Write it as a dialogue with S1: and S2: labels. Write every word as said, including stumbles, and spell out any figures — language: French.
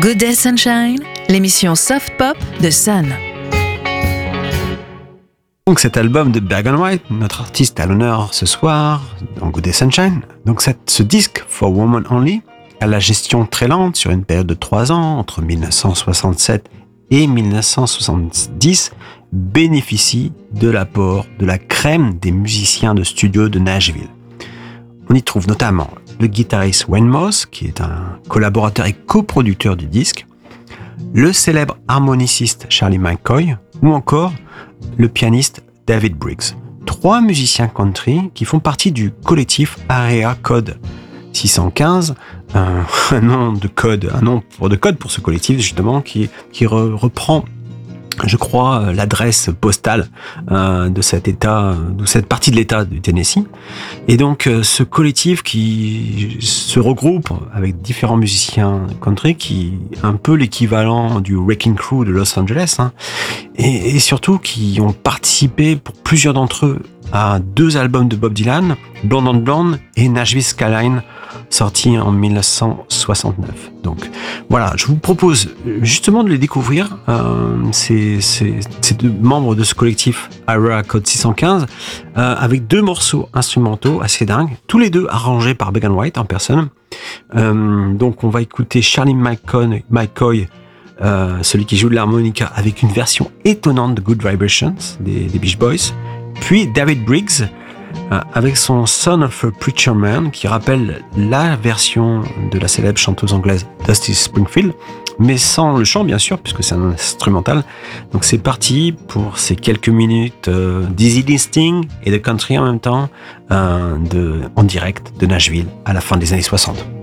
S1: Good Day Sunshine, l'émission soft pop de Sun.
S2: Donc cet album de Black and White, notre artiste à l'honneur ce soir dans Good Day Sunshine. Donc cette, ce disque For Woman Only a la gestion très lente sur une période de trois ans entre dix-neuf cent soixante-sept et dix-neuf cent soixante-dix bénéficie de l'apport de la crème des musiciens de studio de Nashville. On y trouve notamment le guitariste Wayne Moss, qui est un collaborateur et coproducteur du disque, le célèbre harmoniciste Charlie McCoy ou encore le pianiste David Briggs. Trois musiciens country qui font partie du collectif Area Code six cent quinze, un, un nom de code, un nom pour, de code pour ce collectif justement qui, qui re, reprend, je crois, l'adresse postale euh, de cet état, de cette partie de l'état du Tennessee. Et donc euh, ce collectif qui se regroupe avec différents musiciens country, qui est un peu l'équivalent du Wrecking Crew de Los Angeles, hein, et, et surtout qui ont participé pour plusieurs d'entre eux à deux albums de Bob Dylan, Blonde on Blonde et Nashville Skyline, sortis en dix-neuf cent soixante-neuf. Donc voilà, je vous propose justement de les découvrir, euh, ces, ces, ces deux membres de ce collectif Area Code six cent quinze, euh, avec deux morceaux instrumentaux assez dingues, tous les deux arrangés par Black and White en personne. Euh, donc on va écouter Charlie McCoy, McCoy euh, celui qui joue de l'harmonica, avec une version étonnante de Good Vibrations des, des Beach Boys, puis David Briggs euh, avec son Son of a Preacher Man, qui rappelle la version de la célèbre chanteuse anglaise Dusty Springfield, mais sans le chant bien sûr, puisque c'est un instrumental. Donc c'est parti pour ces quelques minutes euh, d'easy listening et de country en même temps, euh, de, en direct de Nashville à la fin des années soixante.